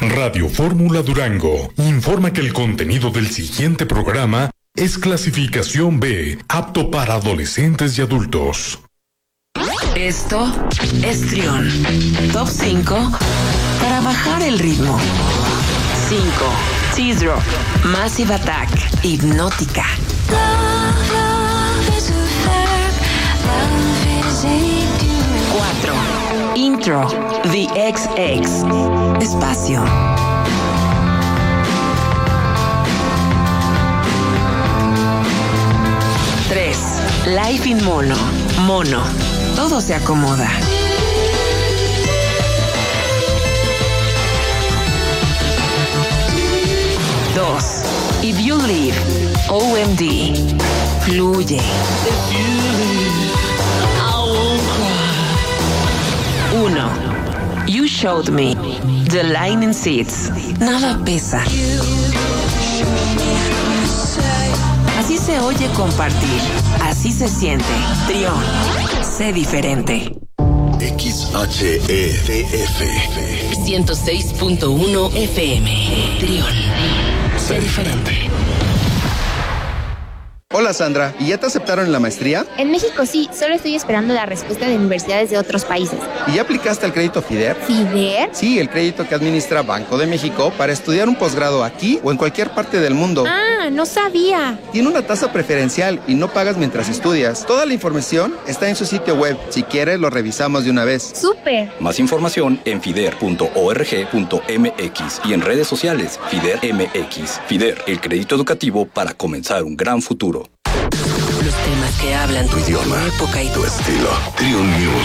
Radio Fórmula Durango informa que el contenido del siguiente programa es clasificación B, apto para adolescentes y adultos. Esto es Trión. Top 5 para bajar el ritmo. 5. Teardrop, Massive Attack, Hipnótica. 4. Intro, The XX, Espacio. 3. Life in Mono, Mono. Todo se acomoda. 2. If You Leave, OMD. Fluye. 1. You Showed Me, The Lightning Seeds. Nada pesa. Así se oye compartir. Así se siente. Trión. Sé diferente. XHEDF 106.1 FM. Trión. Sé diferente. Hola Sandra, ¿y ya te aceptaron en la maestría? En México sí, solo estoy esperando la respuesta de universidades de otros países. ¿Y ya aplicaste al crédito FIDER? ¿FIDER? Sí, el crédito que administra Banco de México para estudiar un posgrado aquí o en cualquier parte del mundo. Ah, no sabía. Tiene una tasa preferencial y no pagas mientras estudias. Toda la información está en su sitio web. Si quieres, lo revisamos de una vez. ¡Súper! Más información en fider.org.mx y en redes sociales FIDER MX. FIDER, el crédito educativo para comenzar un gran futuro. Los temas que hablan tu idioma, tu época y tu estilo. Trión News.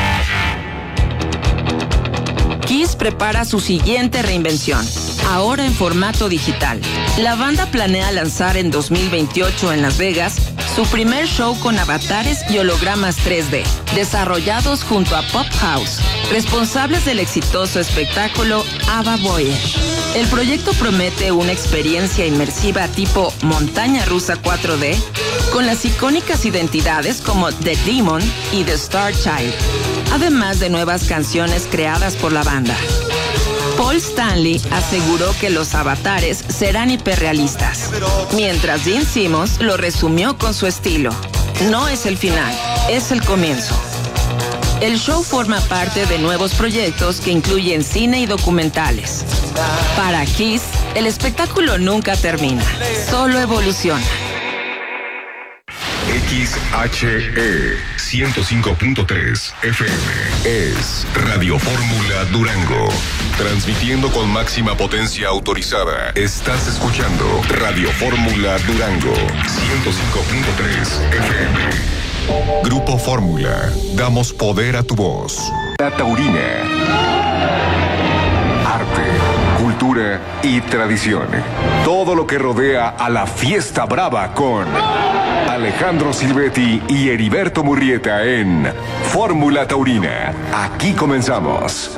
Kiss prepara su siguiente reinvención, ahora en formato digital. La banda planea lanzar en 2028 en Las Vegas su primer show con avatares y hologramas 3D, desarrollados junto a Pop House, responsables del exitoso espectáculo Ava Voyage. El proyecto promete una experiencia inmersiva tipo montaña rusa 4D, con las icónicas identidades como The Demon y The Star Child, además de nuevas canciones creadas por la banda. Paul Stanley aseguró que los avatares serán hiperrealistas, mientras Gene Simmons lo resumió con su estilo. No es el final, es el comienzo. El show forma parte de nuevos proyectos que incluyen cine y documentales. Para Kiss, el espectáculo nunca termina, solo evoluciona. XHE 105.3 FM es Radio Fórmula Durango. Transmitiendo con máxima potencia autorizada. Estás escuchando Radio Fórmula Durango 105.3 FM. Grupo Fórmula. Damos poder a tu voz. La Taurina. Arte, cultura y tradición. Todo lo que rodea a la fiesta brava con Alejandro Silvetti y Heriberto Murrieta en Fórmula Taurina. Aquí comenzamos.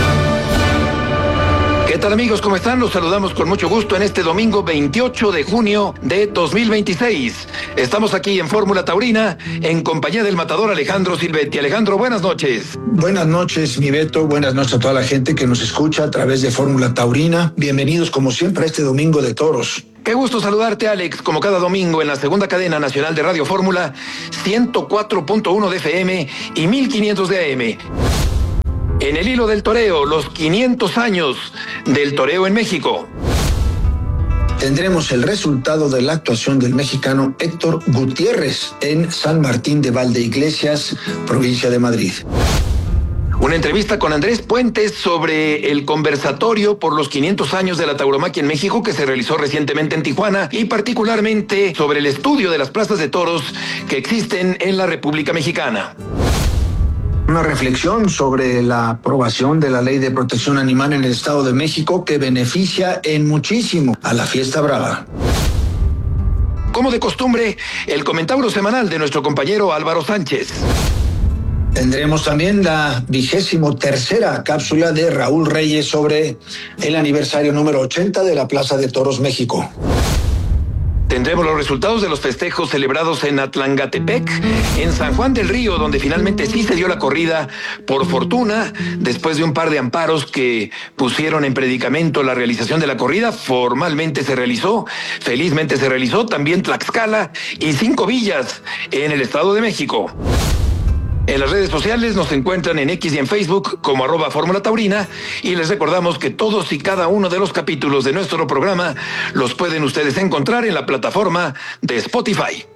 ¿Qué tal amigos? ¿Cómo están? Los saludamos con mucho gusto en este domingo 28 de junio de 2026. Estamos aquí en Fórmula Taurina en compañía del matador Alejandro Silvetti. Alejandro, buenas noches. Buenas noches, mi Beto. Buenas noches a toda la gente que nos escucha a través de Fórmula Taurina. Bienvenidos como siempre a este domingo de toros. Qué gusto saludarte, Alex, como cada domingo en la segunda cadena nacional de Radio Fórmula, 104.1 de FM y 1500 de AM. En el hilo del toreo, los 500 años del toreo en México. Tendremos el resultado de la actuación del mexicano Héctor Gutiérrez en San Martín de Valdeiglesias, provincia de Madrid. Una entrevista con Andrés Puentes sobre el conversatorio por los 500 años de la tauromaquia en México que se realizó recientemente en Tijuana y particularmente sobre el estudio de las plazas de toros que existen en la República Mexicana. Una reflexión sobre la aprobación de la Ley de Protección Animal en el Estado de México que beneficia en muchísimo a la fiesta brava. Como de costumbre, el comentario semanal de nuestro compañero Álvaro Sánchez. Tendremos también la 23ª cápsula de Raúl Reyes sobre el aniversario número 80 de la Plaza de Toros México. Tendremos los resultados de los festejos celebrados en Atlangatepec, en San Juan del Río, donde finalmente sí se dio la corrida, por fortuna, después de un par de amparos que pusieron en predicamento la realización de la corrida. Formalmente se realizó, felizmente se realizó, también Tlaxcala y 5 villas en el Estado de México. En las redes sociales nos encuentran en X y en Facebook como @Fórmula Taurina, y les recordamos que todos y cada uno de los capítulos de nuestro programa los pueden ustedes encontrar en la plataforma de Spotify.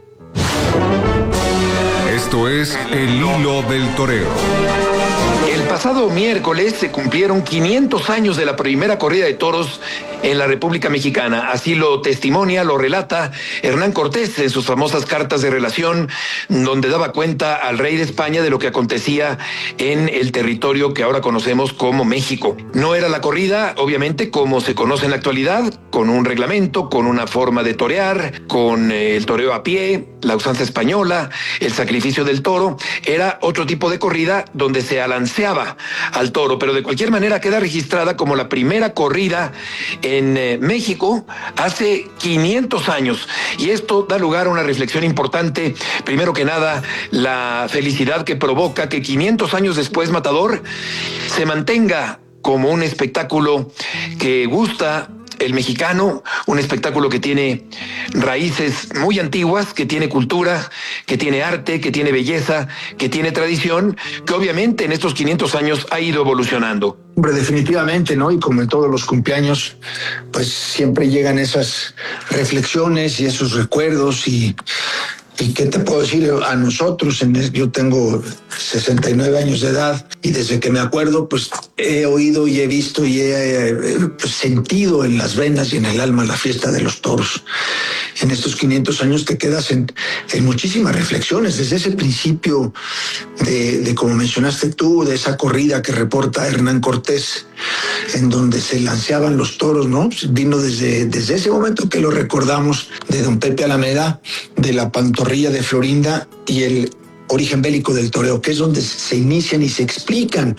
Esto es El Hilo del Toreo. El pasado miércoles se cumplieron 500 años de la primera corrida de toros en la República Mexicana. Así lo testimonia, lo relata Hernán Cortés en sus famosas cartas de relación, donde daba cuenta al rey de España de lo que acontecía en el territorio que ahora conocemos como México. No era la corrida, obviamente, como se conoce en la actualidad, con un reglamento, con una forma de torear, con el toreo a pie, la usanza española, el sacrificio del toro. Era otro tipo de corrida donde se alanceaba al toro, pero de cualquier manera queda registrada como la primera corrida en México hace 500 años. Y esto da lugar a una reflexión importante. Primero que nada, la felicidad que provoca que 500 años después Matador se mantenga como un espectáculo que gusta el mexicano, un espectáculo que tiene raíces muy antiguas, que tiene cultura, que tiene arte, que tiene belleza, que tiene tradición, que obviamente en estos 500 años ha ido evolucionando. Hombre, definitivamente, ¿no? Y como en todos los cumpleaños, pues siempre llegan esas reflexiones y esos recuerdos y ¿qué te puedo decir? A nosotros, yo tengo 69 años de edad y desde que me acuerdo, pues he oído y he visto y he sentido en las venas y en el alma la fiesta de los toros. En estos 500 años te quedas en muchísimas reflexiones, desde ese principio de como mencionaste tú, de esa corrida que reporta Hernán Cortés, en donde se lanceaban los toros, ¿no? Vino desde ese momento que lo recordamos, de don Pepe Alameda, de la pantorrilla de Florinda y el origen bélico del toreo, que es donde se inician y se explican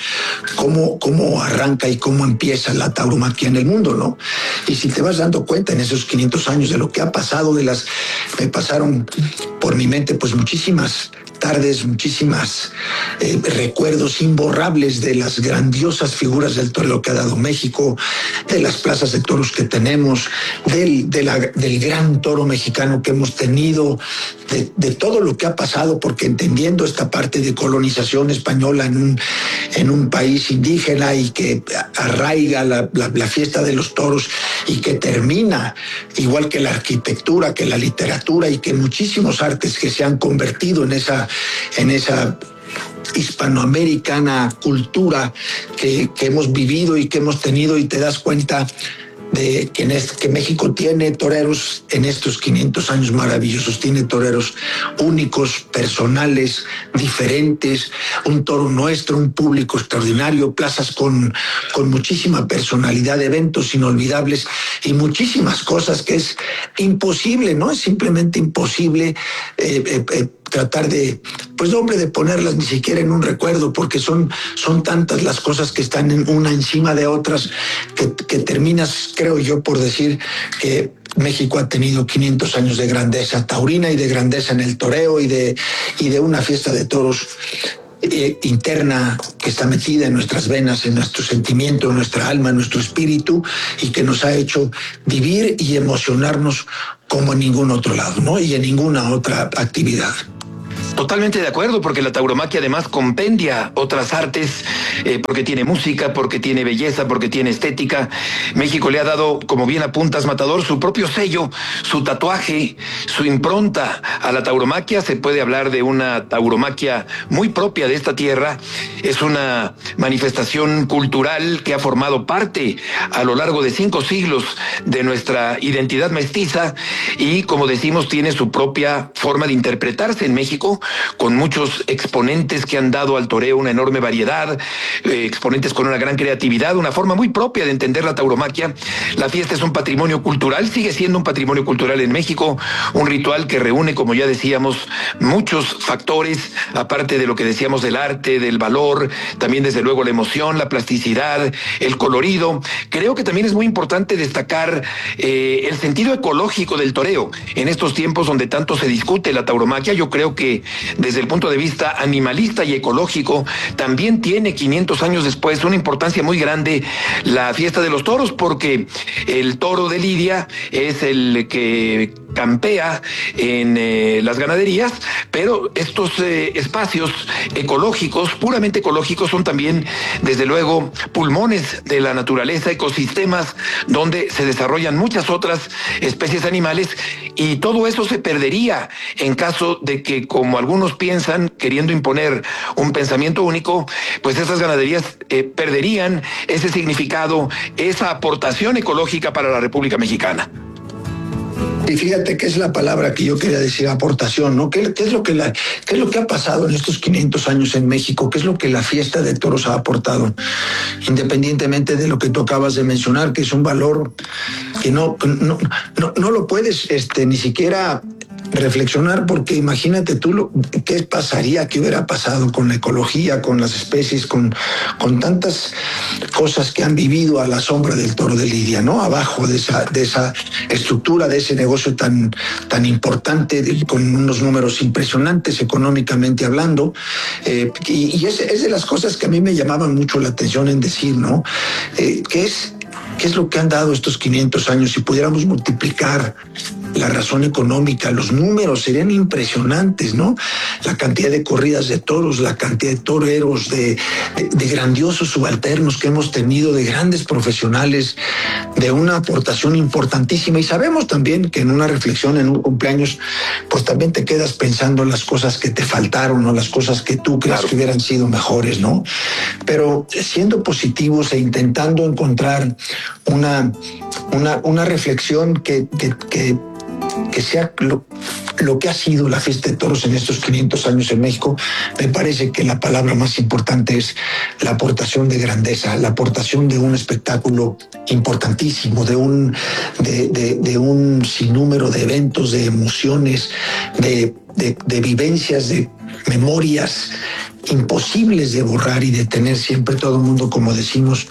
cómo arranca y cómo empieza la tauromaquia en el mundo, ¿no? Y si te vas dando cuenta en esos 500 años de lo que ha pasado, me pasaron por mi mente pues muchísimas tardes, muchísimas recuerdos imborrables de las grandiosas figuras del toreo que ha dado México, de las plazas de toros que tenemos, del gran toro mexicano que hemos tenido, de todo lo que ha pasado, porque entendiendo esta parte de colonización española en un país indígena y que arraiga la fiesta de los toros y que termina, igual que la arquitectura, que la literatura y que muchísimos artes que se han convertido en esa hispanoamericana cultura que hemos vivido y que hemos tenido, y te das cuenta de que México tiene toreros en estos 500 años maravillosos, tiene toreros únicos, personales, diferentes, un toro nuestro, un público extraordinario, plazas con muchísima personalidad, eventos inolvidables y muchísimas cosas que es imposible, ¿no? Es simplemente imposible tratar de ponerlas ni siquiera en un recuerdo, porque son tantas las cosas que están una encima de otras que terminas, creo yo, por decir que México ha tenido 500 años de grandeza taurina y de grandeza en el toreo y de una fiesta de toros interna que está metida en nuestras venas, en nuestro sentimiento, en nuestra alma, en nuestro espíritu, y que nos ha hecho vivir y emocionarnos como en ningún otro lado, ¿no? Y en ninguna otra actividad. Totalmente de acuerdo, porque la tauromaquia además compendia otras artes, porque tiene música, porque tiene belleza, porque tiene estética. México le ha dado, como bien apuntas, Matador, su propio sello, su tatuaje, su impronta a la tauromaquia. Se puede hablar de una tauromaquia muy propia de esta tierra. Es una manifestación cultural que ha formado parte a lo largo de 5 siglos de nuestra identidad mestiza y, como decimos, tiene su propia forma de interpretarse en México. México, con muchos exponentes que han dado al toreo una enorme variedad, exponentes con una gran creatividad, una forma muy propia de entender la tauromaquia. La fiesta es un patrimonio cultural, sigue siendo un patrimonio cultural en México, un ritual que reúne, como ya decíamos, muchos factores, aparte de lo que decíamos del arte, del valor, también desde luego la emoción, la plasticidad, el colorido. Creo que también es muy importante destacar el sentido ecológico del toreo. En estos tiempos donde tanto se discute la tauromaquia, yo creo que desde el punto de vista animalista y ecológico también tiene 500 años después una importancia muy grande la fiesta de los toros, porque el toro de lidia es el que campea en las ganaderías, pero estos espacios ecológicos, puramente ecológicos, son también, desde luego, pulmones de la naturaleza, ecosistemas donde se desarrollan muchas otras especies animales, y todo eso se perdería en caso de que, como algunos piensan, queriendo imponer un pensamiento único, pues esas ganaderías perderían ese significado, esa aportación ecológica para la República Mexicana. Y fíjate que es la palabra que yo quería decir, aportación, ¿no? ¿Qué es lo que ha pasado en estos 500 años en México? ¿Qué es lo que la fiesta de toros ha aportado? Independientemente de lo que tú acabas de mencionar, que es un valor que no lo puedes ni siquiera reflexionar, porque imagínate tú qué pasaría, qué hubiera pasado con la ecología, con las especies, con tantas cosas que han vivido a la sombra del toro de lidia, ¿no? Abajo de esa estructura, de ese negocio tan importante, con unos números impresionantes económicamente hablando. Y es de las cosas que a mí me llamaban mucho la atención en decir, ¿no? ¿Qué es lo que han dado estos 500 años? Si pudiéramos multiplicar la razón económica, los números serían impresionantes, ¿no? La cantidad de corridas de toros, la cantidad de toreros, de grandiosos subalternos que hemos tenido, de grandes profesionales, de una aportación importantísima. Y sabemos también que en una reflexión, en un cumpleaños, pues también te quedas pensando en las cosas que te faltaron o las cosas que tú crees que hubieran sido mejores, ¿no? Pero siendo positivos e intentando encontrar una reflexión que sea lo que ha sido la fiesta de toros en estos 500 años en México, me parece que la palabra más importante es la aportación de grandeza, la aportación de un espectáculo importantísimo, de un sinnúmero de eventos, de emociones, de vivencias, de memorias imposibles de borrar y de tener siempre todo el mundo, como decimos,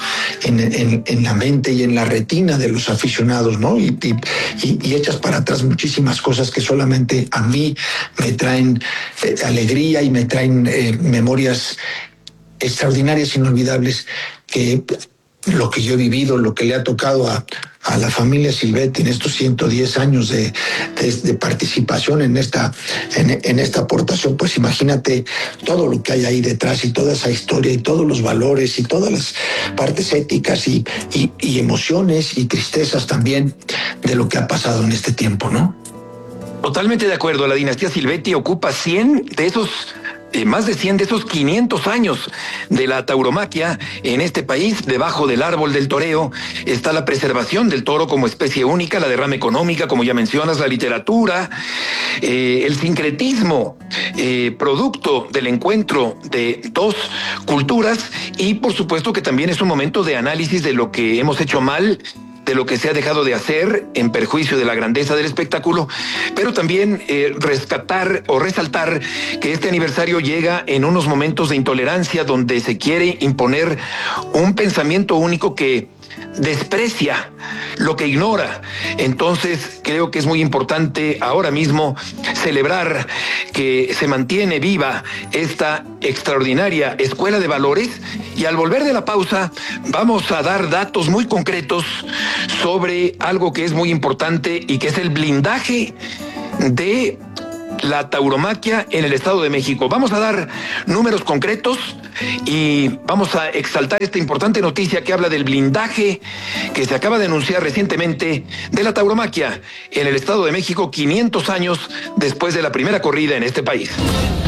en la mente y en la retina de los aficionados, ¿no? Y echas para atrás muchísimas cosas que solamente a mí me traen alegría y me traen memorias extraordinarias, inolvidables, que lo que yo he vivido, lo que le ha tocado a la familia Silvetti en estos 110 años de participación en esta aportación, pues imagínate todo lo que hay ahí detrás y toda esa historia y todos los valores y todas las partes éticas y emociones y tristezas también de lo que ha pasado en este tiempo, ¿no? Totalmente de acuerdo. La dinastía Silvetti ocupa 100 de esos más de 100 de esos 500 años de la tauromaquia en este país. Debajo del árbol del toreo está la preservación del toro como especie única, la derrama económica, como ya mencionas, la literatura, el sincretismo, producto del encuentro de dos culturas, y por supuesto que también es un momento de análisis de lo que hemos hecho mal, de lo que se ha dejado de hacer en perjuicio de la grandeza del espectáculo, pero también rescatar o resaltar que este aniversario llega en unos momentos de intolerancia donde se quiere imponer un pensamiento único que desprecia lo que ignora. Entonces creo que es muy importante ahora mismo celebrar que se mantiene viva esta extraordinaria escuela de valores, y al volver de la pausa vamos a dar datos muy concretos sobre algo que es muy importante y que es el blindaje de la tauromaquia en el Estado de México. Vamos a dar números concretos y vamos a exaltar esta importante noticia que habla del blindaje que se acaba de anunciar recientemente de la tauromaquia en el Estado de México, 500 años después de la primera corrida en este país.